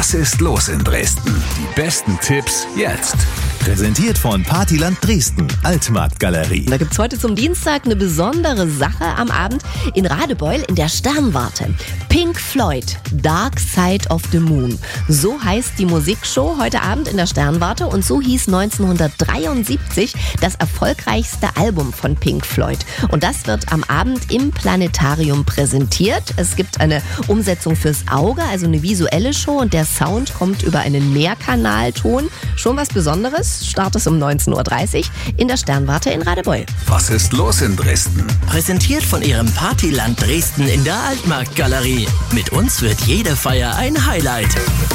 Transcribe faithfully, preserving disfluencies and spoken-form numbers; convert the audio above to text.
Was ist los in Dresden? Die besten Tipps jetzt. Präsentiert von Partyland Dresden, Altmarktgalerie. Da gibt's heute zum Dienstag eine besondere Sache am Abend in Radebeul in der Sternwarte. Pink Floyd, Dark Side of the Moon. So heißt die Musikshow heute Abend in der Sternwarte und so hieß neunzehnhundertdreiundsiebzig das erfolgreichste Album von Pink Floyd. Und das wird am Abend im Planetarium präsentiert. Es gibt eine Umsetzung fürs Auge, also eine visuelle Show und der Sound kommt über einen Mehrkanalton. Schon was Besonderes. Start ist um neunzehn Uhr dreißig in der Sternwarte in Radebeul. Was ist los in Dresden? Präsentiert von Ihrem Partyland Dresden in der Altmarktgalerie. Mit uns wird jede Feier ein Highlight.